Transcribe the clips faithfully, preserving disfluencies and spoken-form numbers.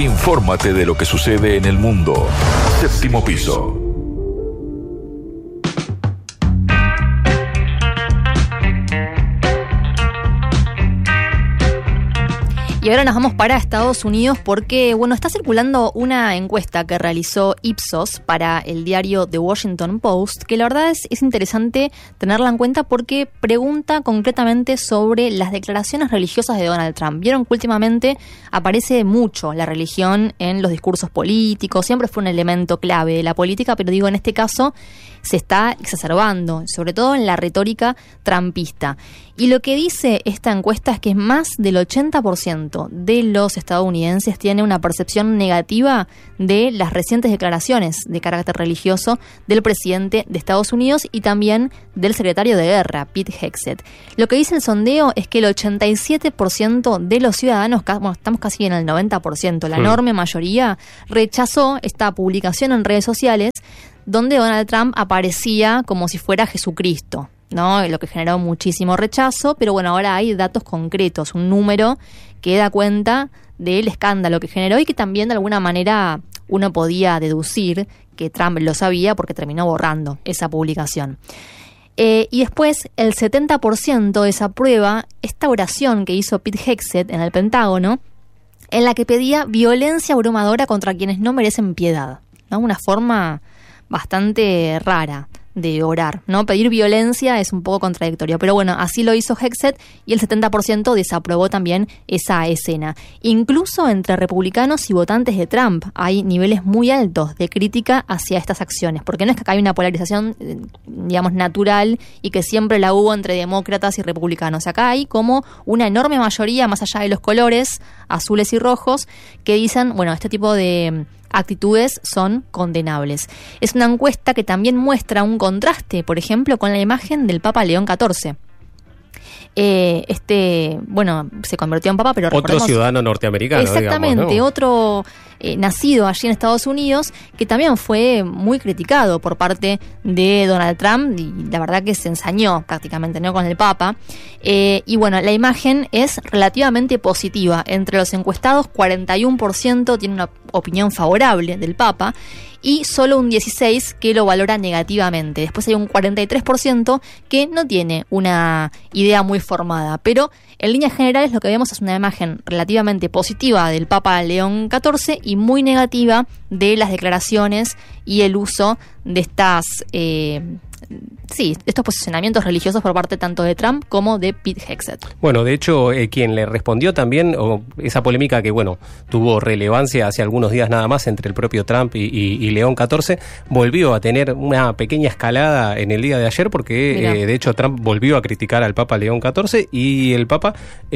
Infórmate de lo que sucede en el mundo. Séptimo piso. Y ahora nos vamos para Estados Unidos porque, bueno, está circulando una encuesta que realizó Ipsos para el diario The Washington Post, que la verdad es, es interesante tenerla en cuenta porque pregunta concretamente sobre las declaraciones religiosas de Donald Trump. Vieron que últimamente aparece mucho la religión en los discursos políticos, siempre fue un elemento clave de la política, pero digo, en este caso se está exacerbando, sobre todo en la retórica trumpista. Y lo que dice esta encuesta es que más del ochenta por ciento de los estadounidenses tiene una percepción negativa de las recientes declaraciones de carácter religioso del presidente de Estados Unidos y también del secretario de Guerra, Pete Hegseth. Lo que dice el sondeo es que el ochenta y siete por ciento de los ciudadanos, bueno, estamos casi en el noventa por ciento, la enorme mayoría, rechazó esta publicación en redes sociales donde Donald Trump aparecía como si fuera Jesucristo, ¿no? Lo que generó muchísimo rechazo, pero bueno, ahora hay datos concretos, un número que da cuenta del escándalo que generó y que también de alguna manera uno podía deducir que Trump lo sabía porque terminó borrando esa publicación. Eh, y después el setenta por ciento desaprueba esta oración que hizo Pete Hegseth en el Pentágono, en la que pedía violencia abrumadora contra quienes no merecen piedad, ¿no? Una forma bastante rara de orar, ¿no? Pedir violencia es un poco contradictorio, pero bueno, así lo hizo Hegseth y el setenta por ciento desaprobó también esa escena. Incluso entre republicanos y votantes de Trump hay niveles muy altos de crítica hacia estas acciones, porque no es que acá hay una polarización, digamos, natural y que siempre la hubo entre demócratas y republicanos. Acá hay como una enorme mayoría, más allá de los colores azules y rojos, que dicen, bueno, este tipo de actitudes son condenables. Es una encuesta que también muestra un contraste, por ejemplo, con la imagen del Papa León catorce. Eh, este, bueno, se convirtió en papa, pero otro ciudadano norteamericano, exactamente, digamos, ¿no? Otro eh, nacido allí en Estados Unidos, que también fue muy criticado por parte de Donald Trump, y la verdad que se ensañó prácticamente, ¿no?, con el Papa. Eh, y bueno, la imagen es relativamente positiva. Entre los encuestados, cuarenta y uno por ciento tiene una opinión favorable del Papa, y solo un dieciséis por ciento que lo valora negativamente. Después hay un cuarenta y tres por ciento que no tiene una idea muy formada, pero en líneas generales lo que vemos es una imagen relativamente positiva del Papa León catorce y muy negativa de las declaraciones y el uso de estas eh, sí, estos posicionamientos religiosos por parte tanto de Trump como de Pete Hegseth. Bueno, de hecho, eh, quien le respondió también, o esa polémica que, bueno, tuvo relevancia hace algunos días nada más entre el propio Trump y, y, y León catorce, volvió a tener una pequeña escalada en el día de ayer porque, eh, de hecho, Trump volvió a criticar al Papa León catorce y el Papa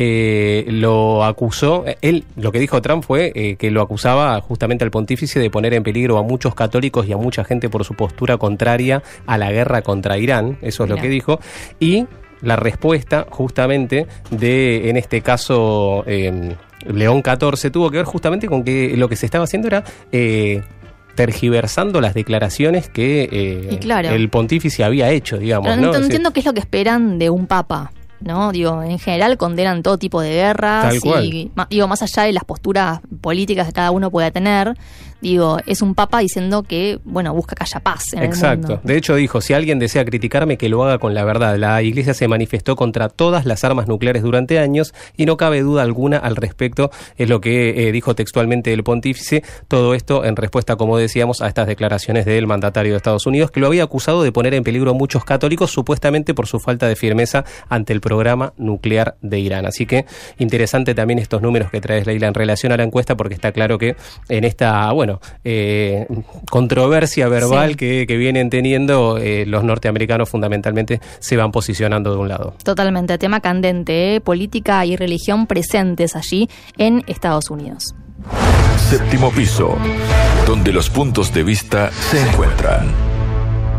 eh, lo acusó, él, lo que dijo Trump fue eh, que lo acusaba justamente al pontífice de poner en peligro a muchos católicos y a mucha gente por su postura contraria a la guerra contra Irán, eso es Mira. lo que dijo, y la respuesta justamente de, en este caso, eh, León catorce, tuvo que ver justamente con que lo que se estaba haciendo era eh, tergiversando las declaraciones que eh, claro. el pontífice había hecho, digamos. Pero ¿no? no entiendo qué es lo que esperan de un papa, ¿no? Digo, en general condenan todo tipo de guerras. Tal cual. Y, digo, más allá de las posturas políticas que cada uno pueda tener, digo, es un papa diciendo que, bueno, busca que haya paz en Exacto. el mundo. De hecho dijo, si alguien desea criticarme, que lo haga con la verdad. La Iglesia se manifestó contra todas las armas nucleares durante años y no cabe duda alguna al respecto, es lo que eh, dijo textualmente el pontífice. Todo esto en respuesta, como decíamos, a estas declaraciones del mandatario de Estados Unidos, que lo había acusado de poner en peligro a muchos católicos, supuestamente por su falta de firmeza ante el programa nuclear de Irán. Así que interesante también estos números que traes, Leila, en relación a la encuesta, porque está claro que en esta, bueno, eh, controversia verbal sí. que, que vienen teniendo, eh, los norteamericanos fundamentalmente se van posicionando de un lado. Totalmente, tema candente, ¿eh? Política y religión presentes allí en Estados Unidos. Séptimo piso, donde los puntos de vista se encuentran.